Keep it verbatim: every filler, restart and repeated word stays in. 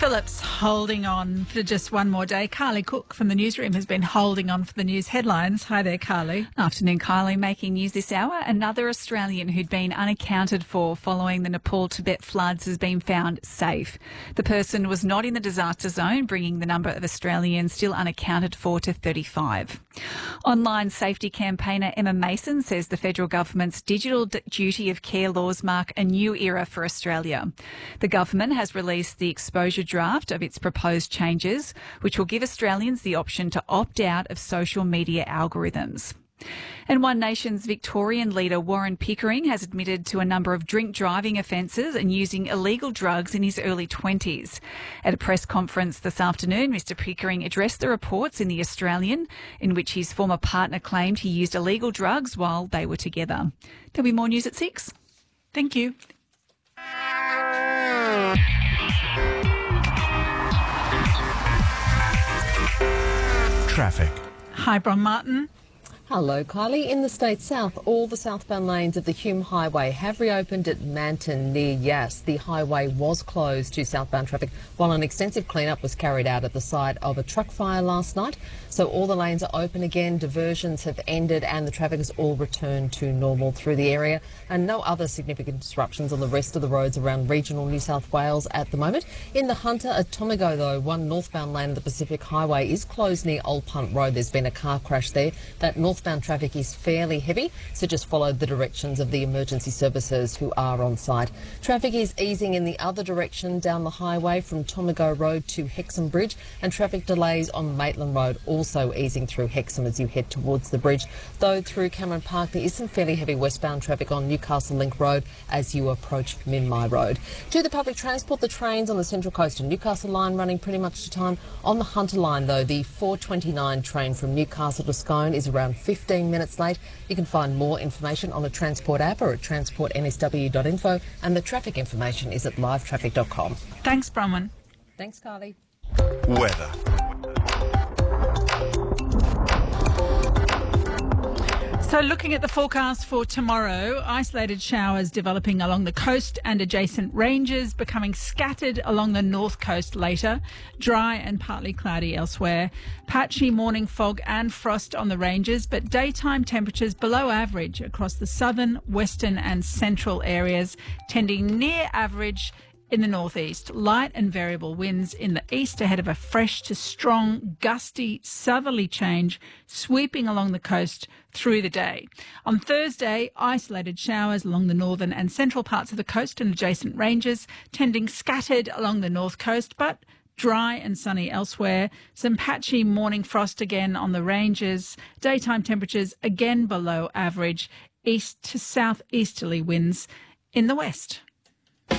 Phillips holding on for just one more day. Carly Cook from the newsroom has been holding on for the news headlines. Hi there, Carly. Afternoon, Kylie. Making news this hour, another Australian who'd been unaccounted for following the Nepal-Tibet floods has been found safe. The person was not in the disaster zone, bringing the number of Australians still unaccounted for to thirty-five. Online safety campaigner Emma Mason says the federal government's digital d- duty of care laws mark a new era for Australia. The government has released the exposure draft of its proposed changes, which will give Australians the option to opt out of social media algorithms. And One Nation's Victorian leader Warren Pickering has admitted to a number of drink driving offences and using illegal drugs in his early twenties. At a press conference this afternoon, Mister Pickering addressed the reports in The Australian in which his former partner claimed he used illegal drugs while they were together. There'll be more news at six. Thank you. Traffic. Hi, Bron Martin. Hello, Kylie. In the state south, all the southbound lanes of the Hume Highway have reopened at Manton near Yass. The highway was closed to southbound traffic while an extensive clean-up was carried out at the site of a truck fire last night. So all the lanes are open again, diversions have ended and the traffic has all returned to normal through the area, and no other significant disruptions on the rest of the roads around regional New South Wales at the moment. In the Hunter at Tomago, though, one northbound lane of the Pacific Highway is closed near Old Punt Road. There's been a car crash there. That north Northbound traffic is fairly heavy, so just follow the directions of the emergency services who are on site. Traffic is easing in the other direction down the highway from Tomago Road to Hexham Bridge, and traffic delays on Maitland Road also easing through Hexham as you head towards the bridge. Though through Cameron Park there is some fairly heavy westbound traffic on Newcastle Link Road as you approach Minmi Road. To the public transport, the trains on the Central Coast and Newcastle line running pretty much to time. On the Hunter line though, the four twenty-nine train from Newcastle to Scone is around fifteen minutes late. You can find more information on the Transport app or at transport n s w dot info, and the traffic information is at live traffic dot com. Thanks, Bronwyn. Thanks, Carly. Weather. So looking at the forecast for tomorrow, isolated showers developing along the coast and adjacent ranges, becoming scattered along the north coast later, dry and partly cloudy elsewhere, patchy morning fog and frost on the ranges, but daytime temperatures below average across the southern, western and central areas, tending near average in the northeast. Light and variable winds in the east ahead of a fresh to strong, gusty southerly change sweeping along the coast through the day. On Thursday, isolated showers along the northern and central parts of the coast and adjacent ranges, tending scattered along the north coast, but dry and sunny elsewhere. Some patchy morning frost again on the ranges. Daytime temperatures again below average. East to southeasterly winds in the west.